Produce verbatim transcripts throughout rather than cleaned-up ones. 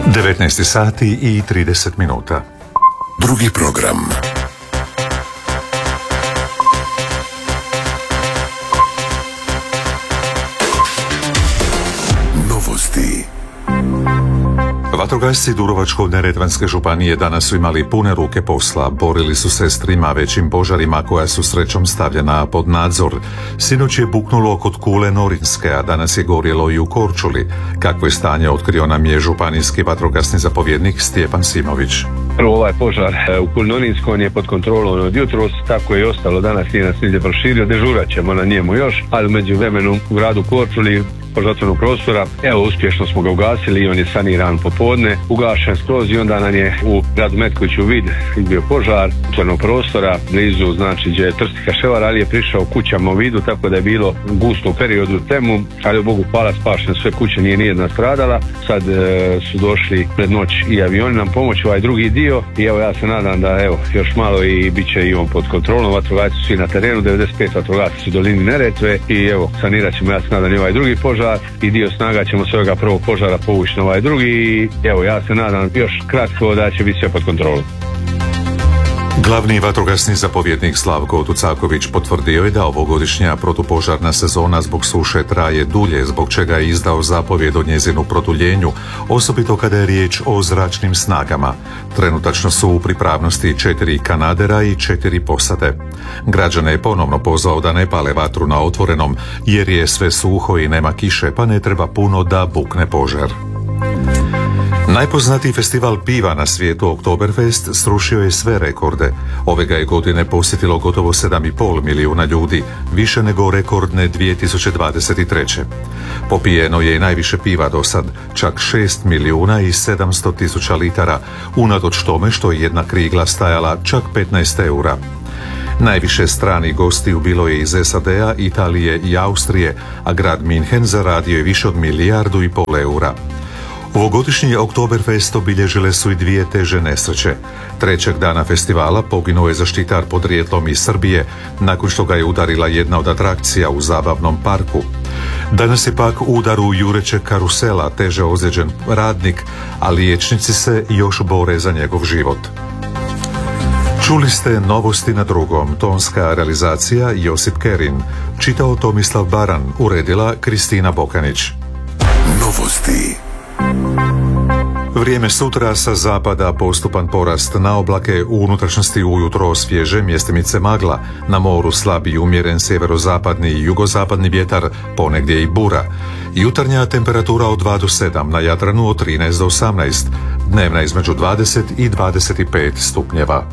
devetnaest sati i trideset minuta. Drugi program. Novosti. Vatrogasci Dubrovačko-neretvanske županije danas su imali pune ruke posla, borili su se s trima većim požarima koja su srećom stavljena pod nadzor. Sinoć je buknulo kod Kule Norinske, a danas je gorjelo i u Korčuli. Kakvo je stanje otkrio nam je županijski vatrogasni zapovjednik Stjepan Simović. Prvo ovaj požar u Kuli Norinskoj, on je pod kontrolom od jutros, tako je i ostalo danas, nije nas nigdje proširio, dežurat ćemo na njemu još, ali među vremenu u gradu Korčuli požarnog prostora, evo uspješno smo ga ugasili i on je saniran popodne, ugašen skroz i onda nam je u gradu Metkoviću vid izbio požar otvorenog prostora, blizu znači gdje je Trsti Kaševar, ali je prišao kućama u vidu, tako da je bilo gusto u periodu temu, ali u Bogu hvala spašene sve kuće, nije nijedna stradala. Sad e, su došli pred noć i avioni nam pomoći ovaj drugi dio i evo ja se nadam da evo još malo i bit će i on pod kontrolom, vatrogasci su svi na terenu, devedeset pet vatrogasci su u dolini Neretve i evo sanirat ćemo, ja se nadam, i ovaj drugi požar i dio snaga ćemo s ovoga prvog požara povući na ovaj drugi i evo ja se nadam još kratko da će biti sve pod kontrolom. Glavni vatrogasni zapovjednik Slavko Tucaković potvrdio je da ovogodišnja protupožarna sezona zbog suše traje dulje, zbog čega je izdao zapovjed o njezinu produljenju, osobito kada je riječ o zračnim snagama. Trenutačno su u pripravnosti četiri kanadera i četiri posade. Građane je ponovno pozvao da ne pale vatru na otvorenom, jer je sve suho i nema kiše, pa ne treba puno da bukne požar. Najpoznatiji festival piva na svijetu, Oktoberfest, srušio je sve rekorde. Ove ga je godine posjetilo gotovo sedam i pol milijuna ljudi, više nego rekordne dvije tisuće dvadeset treće. Popijeno je i najviše piva do sad, čak šest milijuna i sedamsto tisuća litara, unatoč tome što je jedna krigla stajala čak petnaest eura. Najviše stranih gostiju bilo je iz S A D-a, Italije i Austrije, a grad Minhen zaradio je više od milijardu i pol eura. Ovogodišnji Oktoberfest obilježile su i dvije teže nesreće. Trećeg dana festivala poginuo je zaštitar podrijetlom iz Srbije nakon što ga je udarila jedna od atrakcija u zabavnom parku. Danas je pak u udaru jurećeg karusela teže ozlijeđen radnik, a liječnici se još bore za njegov život. Čuli ste novosti na drugom, tonska realizacija Josip Kerin, čitao Tomislav Baran, uredila Kristina Bokanić. Novosti. Vrijeme sutra sa zapada postupan porast na oblake, u unutrašnjosti ujutro svježe mjestimice magla, na moru slab i umjeren sjeverozapadni i jugozapadni vjetar, ponegdje i bura. Jutarnja temperatura od dva do sedam, na Jadranu od trinaest do osamnaest, dnevna između dvadeset i dvadeset pet stupnjeva.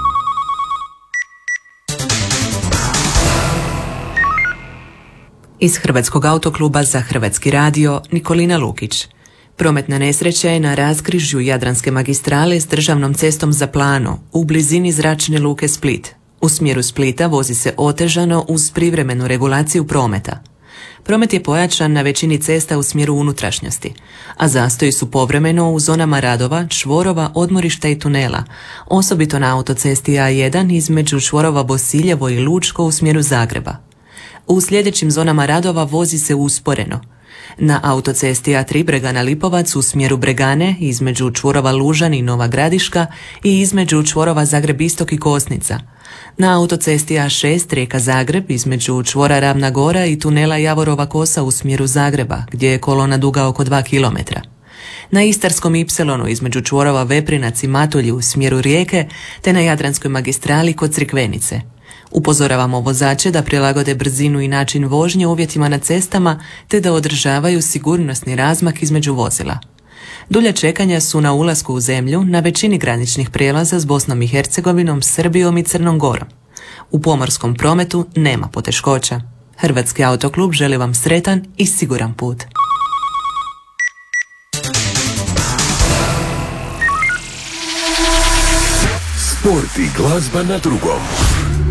Iz Hrvatskog autokluba za Hrvatski radio, Nikolina Lukić. Prometna nesreća je na raskrižju Jadranske magistrale s državnom cestom za Plano, u blizini zračne luke Split. U smjeru Splita vozi se otežano uz privremenu regulaciju prometa. Promet je pojačan na većini cesta u smjeru unutrašnjosti, a zastoji su povremeno u zonama radova, čvorova, odmorišta i tunela, osobito na autocesti A jedan između čvorova Bosiljevo i Lučko u smjeru Zagreba. U sljedećim zonama radova vozi se usporeno. Na autocesti A tri Bregana Lipovac u smjeru Bregane između čvorova Lužan i Nova Gradiška i između čvorova Zagreb Istok i Kosnica. Na autocesti A šest Rijeka Zagreb između čvora Ravna Gora i tunela Javorova Kosa u smjeru Zagreba, gdje je kolona duga oko dva kilometra. Na Istarskom Ipsilonu između čvorova Veprinac i Matulji u smjeru Rijeke, te na Jadranskoj magistrali kod Crikvenice. Upozoravamo vozače da prilagode brzinu i način vožnje uvjetima na cestama, te da održavaju sigurnosni razmak između vozila. Dulja čekanja su na ulasku u zemlju na većini graničnih prijelaza s Bosnom i Hercegovinom, Srbijom i Crnom Gorom. U pomorskom prometu nema poteškoća. Hrvatski autoklub želi vam sretan i siguran put. Sport i glazba na drugom.